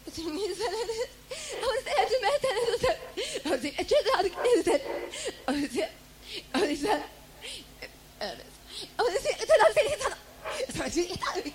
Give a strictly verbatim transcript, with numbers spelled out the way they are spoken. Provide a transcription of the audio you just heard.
ahora será tu meta de los ahora sí yo te hago que ahora sí ahora sí ahora sí te la felicidad ahora sí